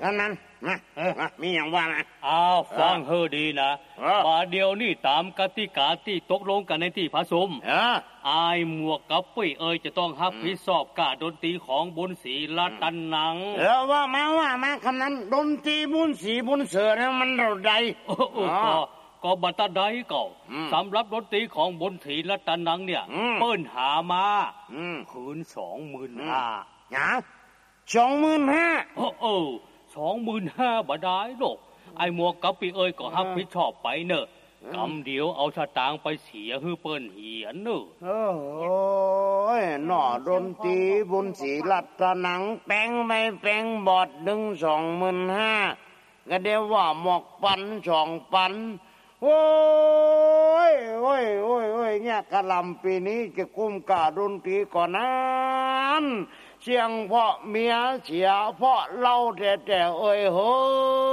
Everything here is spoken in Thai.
นั้นนะมีอย่างว่านะฟังเฮอดีนะว่าเดี๋ยวนี้ตามกติกาที่ตกลงกันในที่ผสมอายหมวกกับปุ้ยจะต้องรับผิดชอบการดนตรีของบุญศรีรัตนังว่ามาคำนั้นดนตรีบุญศรีบุญเสือเนี่ยมันเราใดก็บัตรใดเก่าสำหรับดนตรีของบุญศรีรัตนังเนี่ยเปิ้นหามาคืน25,000 นะ25,000 25,000บ่ได้หรอกไอ้หมวกกับปุ้ยก็รับผิดชอบไปเนอะกำเดียวเอาสตางค์ไปเสียฮือเปิ้นเหียนเนอะโอ้ยหน่อดนตรีบุญศรีรัตนังแปลงไปแปลงบอด25,000ก็เดี๋ยวว่าหมอกปัน2 ปันโอ้ยเนี่ยกะลำปีนี้จะกุ้มกาดนตรีก่อนนั้นเสียงเพราะเมียเสียเพราะเราแต่เฮ้ย